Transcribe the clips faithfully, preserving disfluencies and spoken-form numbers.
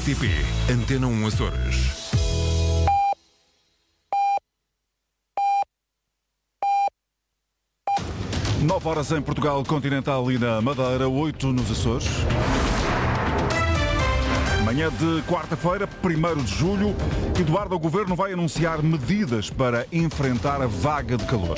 R T P Antena um Açores. nove horas em Portugal Continental e na Madeira, oito nos Açores. Manhã de quarta-feira, primeiro de julho, Eduardo, o Governo vai anunciar medidas para enfrentar a vaga de calor.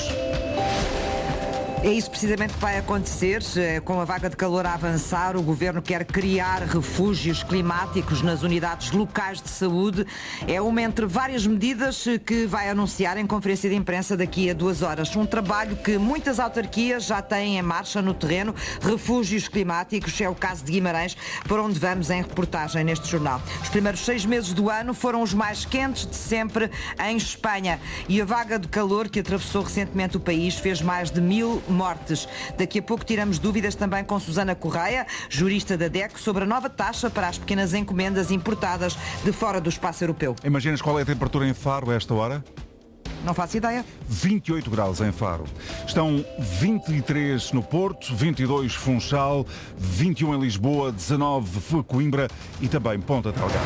É isso precisamente que vai acontecer. Com a vaga de calor a avançar, o Governo quer criar refúgios climáticos nas unidades locais de saúde. É uma entre várias medidas que vai anunciar em conferência de imprensa daqui a duas horas. Um trabalho que muitas autarquias já têm em marcha no terreno. Refúgios climáticos, é o caso de Guimarães, por onde vamos em reportagem neste jornal. Os primeiros seis meses do ano foram os mais quentes de sempre em Espanha. E a vaga de calor que atravessou recentemente o país fez mais de mil mortes. Daqui a pouco tiramos dúvidas também com Susana Correia, jurista da D E C, sobre a nova taxa para as pequenas encomendas importadas de fora do espaço europeu. Imaginas qual é a temperatura em Faro a esta hora? Não faço ideia. vinte e oito graus em Faro. Estão vinte e três no Porto, vinte e dois Funchal, vinte e um em Lisboa, dezanove Coimbra e também Ponta Delgada.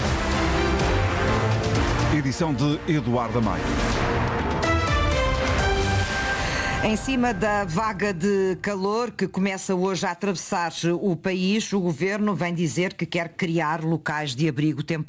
Edição de Eduardo Amaya. Em cima da vaga de calor que começa hoje a atravessar o país, o Governo vem dizer que quer criar locais de abrigo temporário.